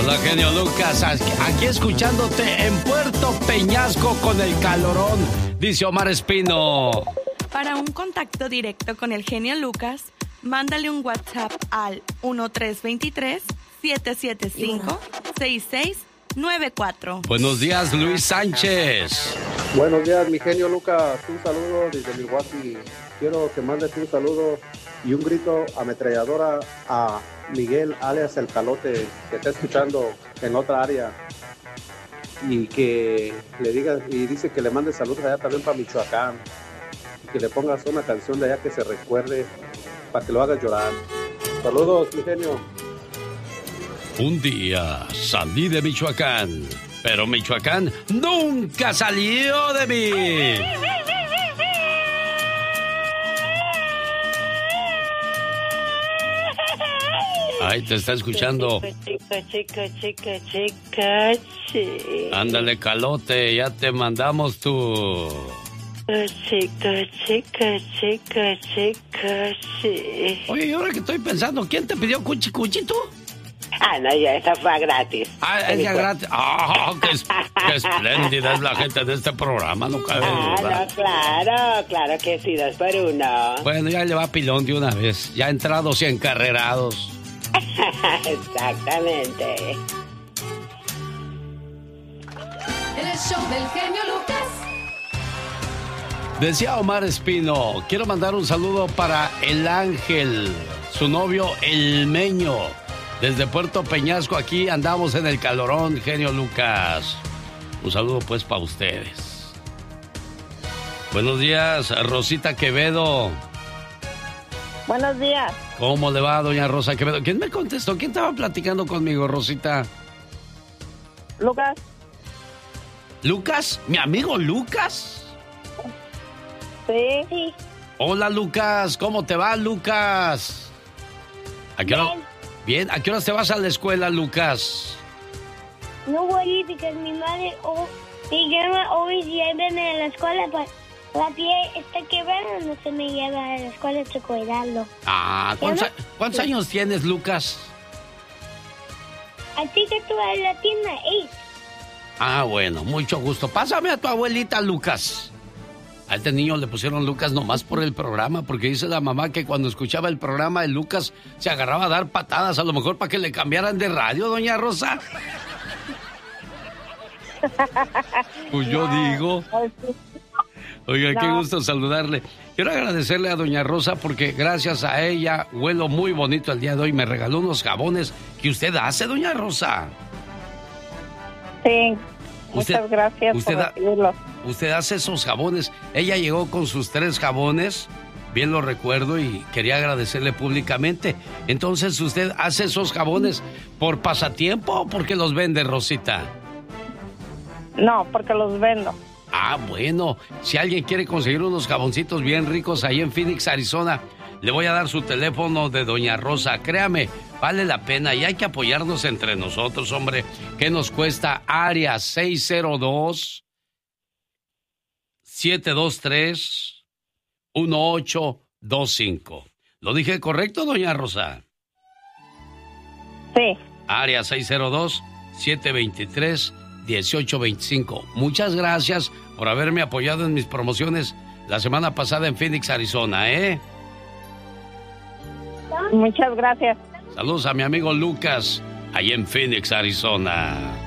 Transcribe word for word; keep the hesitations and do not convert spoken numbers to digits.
Hola, genio Lucas, aquí escuchándote en Puerto Peñasco con el calorón, dice Omar Espino. Para un contacto directo con el genio Lucas, mándale un WhatsApp al uno tres dos tres, siete siete cinco, seis seis nueve cuatro. Buenos días, Luis Sánchez. Buenos días, mi genio Lucas. Un saludo desde Milwaukee. Quiero que mandes un saludo y un grito ametralladora a Miguel, alias El Calote, que está escuchando en otra área. Y que le digas, y dice que le mande saludos allá también para Michoacán. Y que le pongas una canción de allá que se recuerde para que lo hagas llorar. Saludos, mi genio. Un día salí de Michoacán, pero Michoacán nunca salió de mí. Ay, te está escuchando. Chica, chica, chica, chica, chica. Ándale, Calote, ya te mandamos tu... Chica, chica, chica, chica, chica. Oye, y ahora que estoy pensando, ¿quién te pidió cuchi cuchi tú? Ah, no, ya, esa fue gratis. Ah, es ya gratis. Ah, qué, qué espléndida es la gente de este programa, no cabe Ah, duda. no, claro, claro que sí, dos por uno. Bueno, ya le va pilón de una vez, ya entrados y encarrerados. Exactamente. El show del genio Lucas. Decía Omar Espino, quiero mandar un saludo para El Ángel, su novio El Meño. Desde Puerto Peñasco, aquí andamos en el calorón, genio Lucas. Un saludo pues para ustedes. Buenos días, Rosita Quevedo. Buenos días. ¿Cómo le va, doña Rosa Quevedo? ¿Quién me contestó? ¿Quién estaba platicando conmigo, Rosita? Lucas. ¿Lucas? ¿Mi amigo Lucas? Sí. Sí. Hola, Lucas. ¿Cómo te va, Lucas? ¿A qué hora? Bien. ¿A qué hora te vas a la escuela, Lucas? No voy porque mi madre oh, me llama hoy y lléveme a la escuela, pues la pie está quebrada, no se me lleva a la escuela a cuidarlo. Ah, ¿cuántos, a- ¿cuántos años tienes, Lucas? Así que tú vas a la tienda, ey. Ah, bueno, mucho gusto. Pásame a tu abuelita, Lucas. A este niño le pusieron Lucas nomás por el programa, porque dice la mamá que cuando escuchaba el programa de Lucas se agarraba a dar patadas, a lo mejor para que le cambiaran de radio, doña Rosa. Pues yo digo. Oiga, qué gusto saludarle. Quiero agradecerle a doña Rosa porque gracias a ella huelo muy bonito el día de hoy. Me regaló unos jabones que usted hace, doña Rosa. Sí, Usted- muchas gracias usted por ha- recibirlos. Usted hace esos jabones. Ella llegó con sus tres jabones, bien lo recuerdo, y quería agradecerle públicamente. Entonces, ¿usted hace esos jabones por pasatiempo o porque los vende, Rosita? No, porque los vendo. Ah, bueno. Si alguien quiere conseguir unos jaboncitos bien ricos ahí en Phoenix, Arizona, le voy a dar su teléfono de doña Rosa. Créame, vale la pena y hay que apoyarnos entre nosotros, hombre. ¿Qué nos cuesta? Área seis cero dos, siete dos tres, uno ocho dos cinco. ¿Lo dije correcto, doña Rosa? Sí. Área seis cero dos, siete dos tres, uno ocho dos cinco. Muchas gracias por haberme apoyado en mis promociones la semana pasada en Phoenix, Arizona, ¿eh? Muchas gracias. Saludos a mi amigo Lucas, ahí en Phoenix, Arizona.